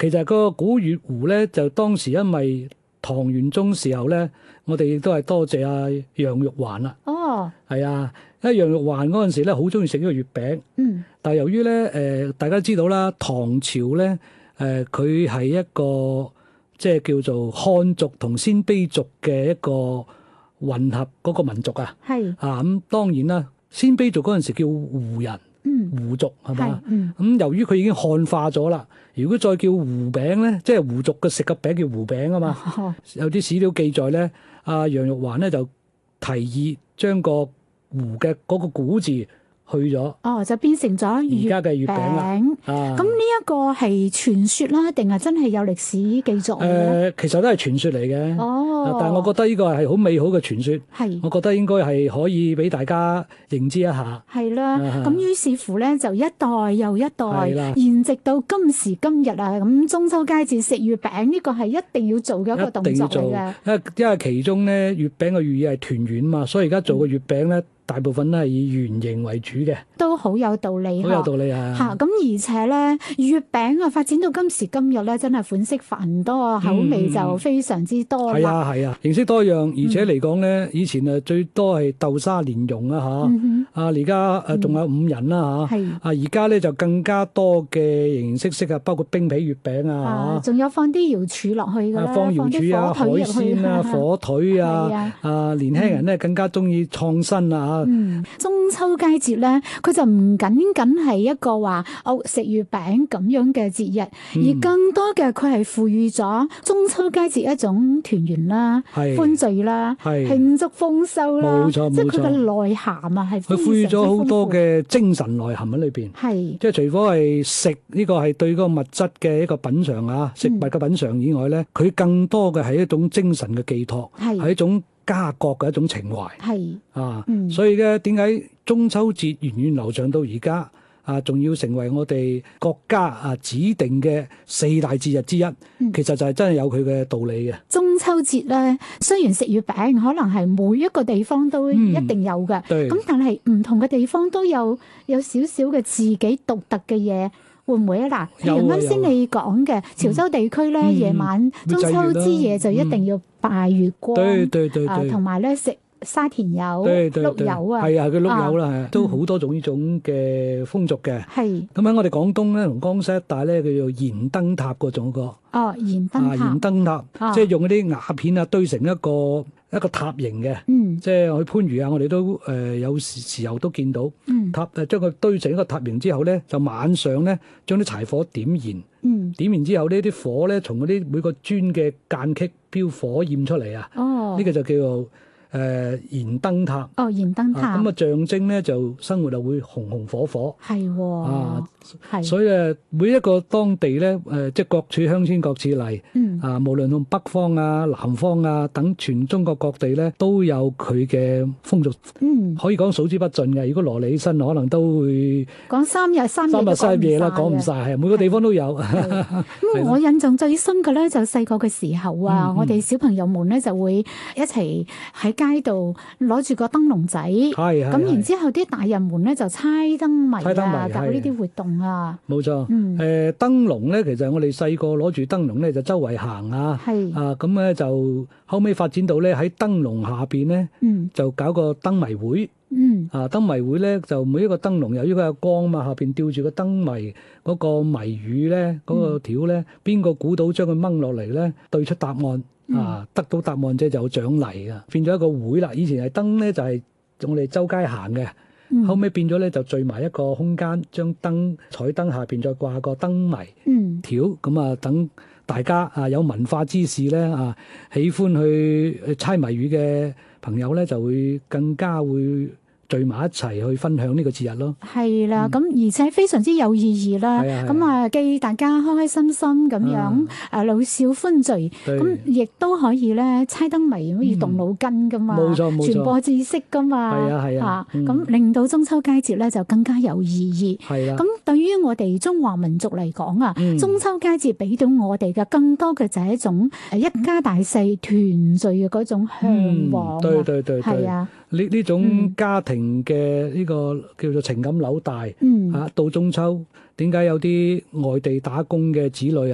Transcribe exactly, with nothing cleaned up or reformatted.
其實個古月胡咧，就當時因為唐玄宗時候咧，我哋亦都係多謝阿楊玉環啦。 哦， 係啊，因為楊玉環嗰陣時咧，好中意食呢個月餅。 嗯， 但係由於咧，誒、呃、大家知道啦，唐朝咧，誒佢係一個即係叫做漢族同鮮卑族嘅一個混合嗰個民族啊。係啊，咁當然啦，鮮卑族嗰陣時叫胡人。嗯，胡族係嘛？嗯，咁由於佢已經漢化咗啦，如果再叫胡餅咧，即係胡族嘅食嘅餅叫胡餅啊嘛。哦、有啲史料記載咧，阿楊玉環咧就提議將個胡嘅嗰個古字去咗，哦，就變成咗而家嘅月餅啦。咁呢一個係傳說啦，定係真係有歷史記載？誒、呃，其實都係傳說嚟嘅。哦，但係我覺得呢個係好美好嘅傳說。係，我覺得應該係可以俾大家認知一下。係啦，咁、啊、於是乎咧，就一代又一代，延直到今時今日啊！咁中秋佳節食月餅呢、這個係一定要做嘅一個動作嚟嘅。因為因為其中咧，月餅嘅寓意係團圓嘛，所以而家做嘅月餅咧。嗯，大部分都係以圓形為主嘅，都好有道理。好有道理啊！嚇咁而且咧，月餅啊發展到今時今日咧，真係款式繁多，口味就非常之多啦。係啊係啊，形式多樣，而且嚟講咧，以前啊最多係豆沙蓮蓉啊嚇，啊而家誒仲有五仁啦嚇，啊而家咧就更加多嘅形形色色啊，包括冰皮月餅啊嚇，仲有放啲瑤柱落去㗎啦，放瑤柱啊、海鮮啊、火腿啊，啊年輕人咧更加中意創新啊！嗯，中秋佳節咧，佢就唔僅僅係一個話哦食月餅咁樣嘅節日，嗯、而更多嘅佢係賦予咗中秋佳節一種團圓啦、歡聚啦、慶祝豐收啦，冇錯冇錯，即係佢嘅內涵啊，係佢賦予咗好多嘅精神內涵喺裏邊。係即係除咗係食呢個係對嗰個物質嘅一個品嚐啊，食物嘅品嚐以外咧，佢、嗯、更多嘅係一種精神嘅寄託，係一種家國嘅一種情懷，係啊，嗯、所以咧，點解中秋節源遠流長到而家啊，仲要成為我哋國家啊指定嘅四大節日之一？嗯、其實就係真係有佢嘅道理嘅。中秋節咧，雖然食月餅可能係每一個地方都一定有嘅，咁、嗯、但係唔同嘅地方都有有少少嘅自己獨特嘅嘢。會唔會啊？嗱，譬如啱先你講嘅潮州地區咧，嗯、夜晚中秋之夜就一定要拜月光，對對對對，同埋咧食沙田柚、碌柚啊，係啊，佢碌柚啦，係都好多種呢種嘅風俗嘅。係咁喺我哋廣東咧，同江西一帶咧，叫做燃燈塔嗰種個。哦，燃燈塔，啊、燃燈塔，哦、即係用嗰啲瓦片啊堆成一個一個塔形嘅。嗯，即係去番禺啊，我哋都誒、呃、有時時候都見到。嗯，塔誒將佢堆成一個塔形之後咧，就晚上咧將啲柴火點燃。嗯，點燃之後呢啲火咧從嗰啲每個磚嘅間隙飆火焰出嚟啊。哦，呢個就叫做。誒、呃、燃燈塔，哦，燃燈塔，咁啊象徵咧就生活就會紅紅火火，係喎、哦，啊，係，所以誒每一個當地咧誒、呃，即係各處鄉村各處例，嗯，啊，無論從北方啊、南方啊等全中國各地咧都有佢嘅風俗，嗯，可以講數之不盡嘅。如果羅理起身，可能都會講三日三夜，三日三夜啦，講唔晒，係每個地方都有。咁我印象最深嘅咧就細個嘅時候啊，嗯嗯、我哋小朋友們咧就會一齊喺街度攞住個燈籠仔，咁然之後啲大人們咧就猜燈謎啊，搞呢啲活動啊。冇錯，誒燈籠咧，其實我哋細個攞住燈籠咧就周圍行啊，啊咁咧就後尾發展到咧喺燈籠下邊咧，就搞個燈謎會。嗯，啊燈謎會咧就每一個燈籠由於佢有光嘛，下邊吊住個燈謎嗰個謎語咧，嗰個條咧，邊個估到將佢掹落嚟咧，對出答案。啊！得到答案即係就有獎勵啊，變咗一個會啦。以前係燈咧就係我哋周街行嘅，嗯、後尾變咗咧就聚埋一個空間，將燈彩燈下邊再掛個燈謎條，咁啊等大家啊有文化之士咧啊，喜歡去猜謎語嘅朋友咧就會更加會聚埋一齊去分享呢個節日咯，係啦，咁、嗯、而且非常之有意義啦。咁啊，既大家開開心心咁樣，誒老少歡聚，咁亦都可以咧猜燈謎，可以動腦筋噶嘛，冇錯冇錯，傳播知識噶嘛，係啊係啊，咁、嗯、令到中秋佳節咧就更加有意義。係啦，咁對於我哋中華民族嚟講啊，嗯、中秋佳節俾到我哋嘅更多嘅就係一種誒一家大細團聚嘅嗰種向往、嗯。對對對，係啊。呢呢種家庭嘅呢個叫做情感紐帶，嚇、嗯啊、到中秋，點解有啲外地打工嘅子女啊？